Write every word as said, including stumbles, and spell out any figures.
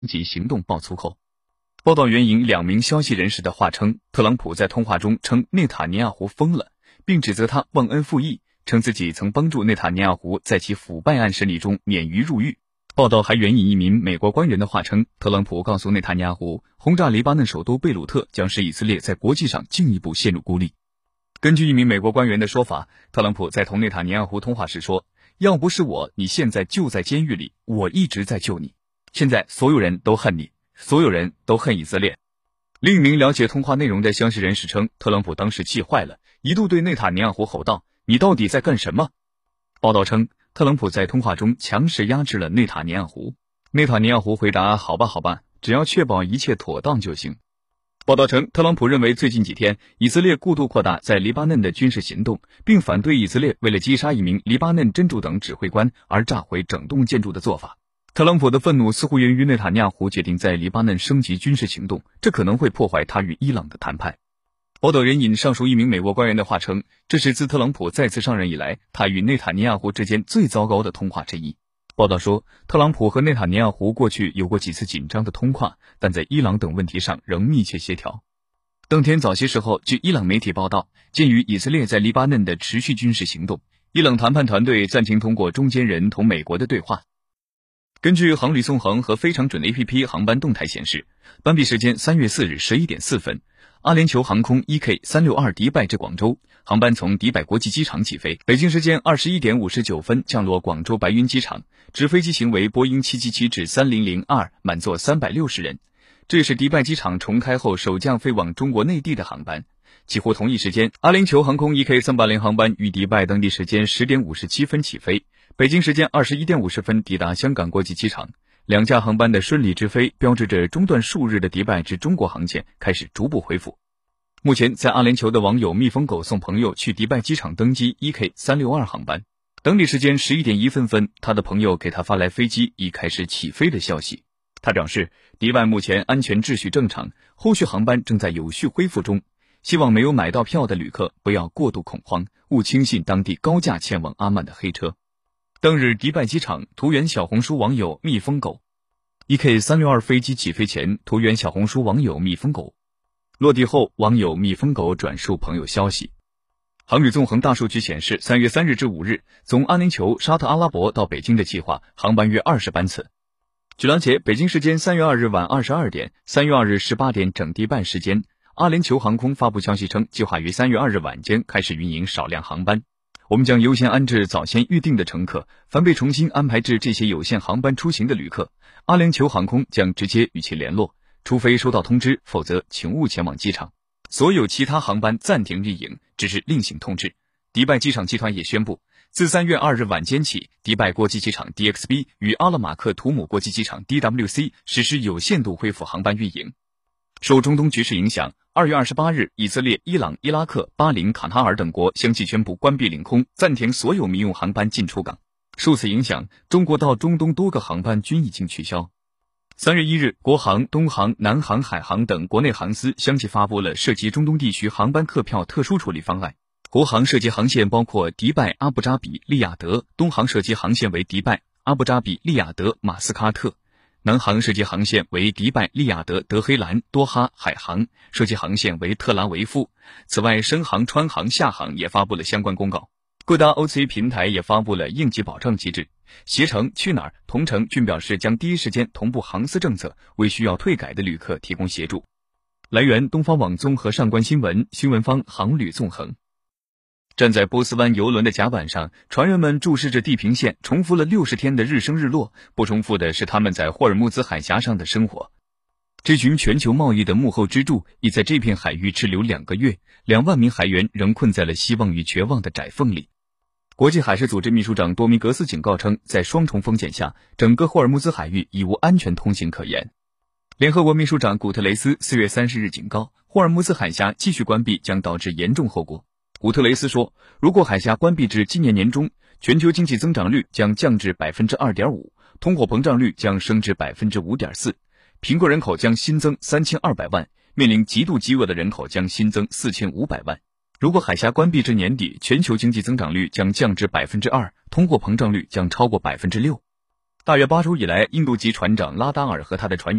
及行动爆粗口。报道援引两名消息人士的话称，特朗普在通话中称内塔尼亚胡疯了，并指责他忘恩负义，称自己曾帮助内塔尼亚胡在其腐败案审理中免于入狱。报道还援引一名美国官员的话称，特朗普告诉内塔尼亚胡，轰炸黎巴嫩首都贝鲁特将使以色列在国际上进一步陷入孤立。根据一名美国官员的说法，特朗普在同内塔尼亚胡通话时说，要不是我，你现在就在监狱里，我一直在救你。现在所有人都恨你，所有人都恨以色列。另一名了解通话内容的消息人士称，特朗普当时气坏了，一度对内塔尼亚胡吼道，你到底在干什么？报道称，特朗普在通话中强势压制了内塔尼亚胡。内塔尼亚胡回答，好吧好吧，只要确保一切妥当就行。报道称，特朗普认为最近几天以色列过度扩大在黎巴嫩的军事行动，并反对以色列为了击杀一名黎巴嫩真主党指挥官而炸毁整栋建筑的做法。特朗普的愤怒似乎源于内塔尼亚胡决定在黎巴嫩升级军事行动，这可能会破坏他与伊朗的谈判。报道援引上述一名美国官员的话称，这是自特朗普再次上任以来，他与内塔尼亚胡之间最糟糕的通话之一。报道说，特朗普和内塔尼亚胡过去有过几次紧张的通话，但在伊朗等问题上仍密切协调。当天早些时候，据伊朗媒体报道，鉴于以色列在黎巴嫩的持续军事行动，伊朗谈判团队暂停通过中间人同美国的对话。根据航旅纵横和非常准 A P P 航班动态显示，班闭时间三月四日十一点四分，阿联酋航空 E K 三六二迪拜至广州，航班从迪拜国际机场起飞，北京时间二十一点五十九分降落广州白云机场，直飞机型为波音七七七至三零零 二，满座三百六十人。这也是迪拜机场重开后首架飞往中国内地的航班。几乎同一时间，阿联酋航空 E K 三八零航班于迪拜当地时间十点五十七分起飞，北京时间二十一点五十分抵达香港国际机场。两架航班的顺利直飞，标志着中断数日的迪拜至中国航线开始逐步恢复。目前，在阿联酋的网友蜜蜂狗送朋友去迪拜机场登机 E K 三六二航班，当地时间十一点一分分，他的朋友给他发来飞机已开始起飞的消息。他表示，迪拜目前安全秩序正常，后续航班正在有序恢复中，希望没有买到票的旅客不要过度恐慌，勿轻信当地高价前往阿曼的黑车。当日迪拜机场图原小红书网友蜜蜂狗 E K 三六二飞机起飞前图原小红书网友蜜蜂狗，落地后网友蜜蜂狗转述朋友消息。航旅纵横大数据显示，三月三日至五日从阿联酋、沙特阿拉伯到北京的计划航班约二十班次。据了解，北京时间三月二日晚二十二点，三月二日十八点整迪拜时间，阿联酋航空发布消息称，计划于三月二日晚间开始运营少量航班。我们将优先安置早先预定的乘客，凡被重新安排至这些有限航班出行的旅客，阿联酋航空将直接与其联络，除非收到通知，否则请勿前往机场。所有其他航班暂停运营，只是另行通知。迪拜机场集团也宣布，自三月二日晚间起，迪拜国际机场 D X B 与阿勒马克图姆国际机场 D W C 实施有限度恢复航班运营。受中东局势影响，二月二十八日，以色列、伊朗、伊拉克、巴林、卡塔尔等国相继宣布关闭领空，暂停所有民用航班进出港。受此影响，中国到中东多个航班均已经取消。三月一日，国航、东航、南航、海航等国内航司相继发布了涉及中东地区航班客票特殊处理方案。国航涉及航线包括迪拜、阿布扎比、利雅得，东航涉及航线为迪拜、阿布扎比、利雅得、马斯喀特。南航涉及航线为迪拜、利雅得、德黑兰、多哈；海航涉及航线为特拉维夫。此外，深航、川航、厦航也发布了相关公告。各大 O C A 平台也发布了应急保障机制。携程、去哪儿、同程均表示将第一时间同步航司政策，为需要退改的旅客提供协助。来源：东方网综合上官新闻，新闻方航旅纵横。站在波斯湾游轮的甲板上，船员们注视着地平线，重复了六十天的日升日落，不重复的是他们在霍尔木兹海峡上的生活。这群全球贸易的幕后支柱已在这片海域滞留两个月，两万名海员仍困在了希望与绝望的窄缝里。国际海事组织秘书长多明格斯警告称，在双重风险下，整个霍尔木兹海域已无安全通行可言。联合国秘书长古特雷斯四月三十日警告，霍尔木兹海峡继续关闭将导致严重后果。古特雷斯说，如果海峡关闭至今年年中，全球经济增长率将降至 百分之二点五， 通货膨胀率将升至 百分之五点四， 贫困人口将新增三千二百万，面临极度饥饿的人口将新增四千五百万。如果海峡关闭至年底，全球经济增长率将降至 百分之二， 通货膨胀率将超过 百分之六。 大约八周以来，印度籍船长拉达尔和他的船员